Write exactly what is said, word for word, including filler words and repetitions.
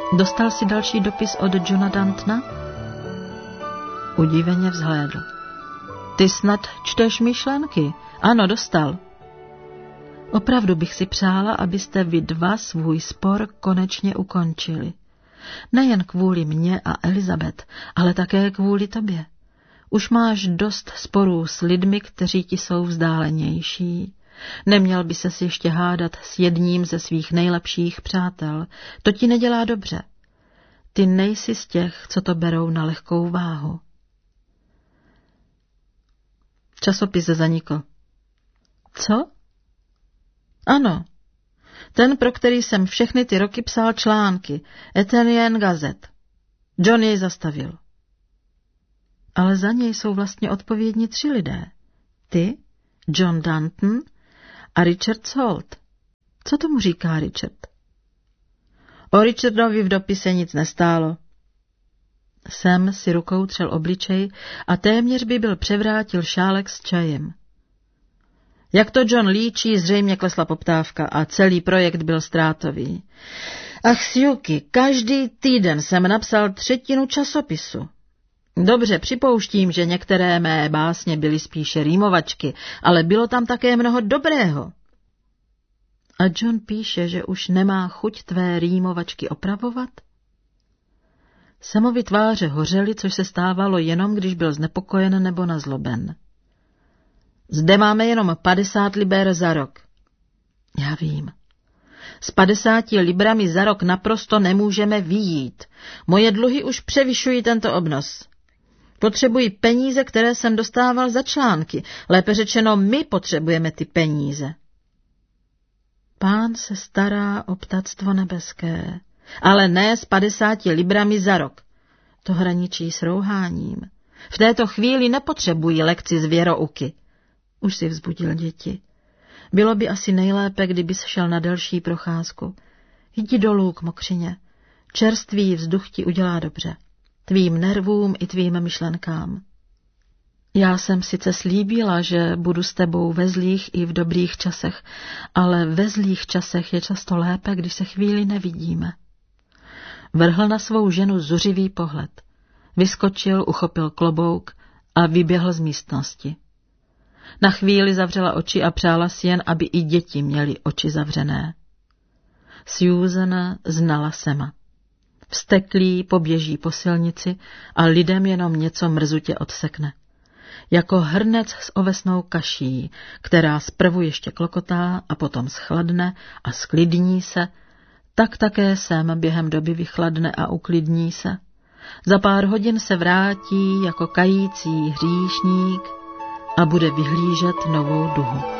Dostal si další dopis od Johna Dantona? Udiveně vzhlédl. Ty snad čteš myšlenky? Ano, dostal. Opravdu bych si přála, abyste vy dva svůj spor konečně ukončili. Nejen kvůli mně a Elizabeth, ale také kvůli tobě. Už máš dost sporů s lidmi, kteří ti jsou vzdálenější. Neměl by ses ještě hádat s jedním ze svých nejlepších přátel. To ti nedělá dobře. Ty nejsi z těch, co to berou na lehkou váhu. Časopis zanikl. Co? Ano, ten, pro který jsem všechny ty roky psal články, Etienne Gazette. John jej zastavil. Ale za něj jsou vlastně odpovědní tři lidé. Ty, John Danton a Richard Salt. Co tomu říká Richard? O Richardovi v dopise nic nestálo. Sam si rukou třel obličej a téměř by byl převrátil šálek s čajem. Jak to John líčí, zřejmě klesla poptávka a celý projekt byl ztrátový. Ach, Sjuky, každý týden jsem napsal třetinu časopisu. Dobře, připouštím, že některé mé básně byly spíše rýmovačky, ale bylo tam také mnoho dobrého. A John píše, že už nemá chuť tvé rýmovačky opravovat? Samovi tváře hořely, což se stávalo jenom, když byl znepokojen nebo nazloben. Zde máme jenom padesát liber za rok. Já vím. S padesáti librami za rok naprosto nemůžeme vyjít. Moje dluhy už převyšují tento obnos. Potřebuji peníze, které jsem dostával za články. Lépe řečeno, my potřebujeme ty peníze. Pán se stará o ptactvo nebeské, ale ne s padesáti librami za rok. To hraničí s rouháním. V této chvíli nepotřebují lekci z věrouky. Už si vzbudil děti. Bylo by asi nejlépe, kdybys šel na delší procházku. Jdi dolů k mokřině. Čerstvý vzduch ti udělá dobře. Tvým nervům i tvým myšlenkám. Já jsem sice slíbila, že budu s tebou ve zlých i v dobrých časech, ale ve zlých časech je často lépe, když se chvíli nevidíme. Vrhl na svou ženu zuřivý pohled. Vyskočil, uchopil klobouk a vyběhl z místnosti. Na chvíli zavřela oči a přála si jen, aby i děti měly oči zavřené. Susan znala Sama. Vzteklý poběží po silnici a lidem jenom něco mrzutě odsekne. Jako hrnec s ovesnou kaší, která zprvu ještě klokotá a potom schladne a sklidní se, tak také Sam během doby vychladne a uklidní se. Za pár hodin se vrátí jako kající hříšník a bude vyhlížet novou duhu.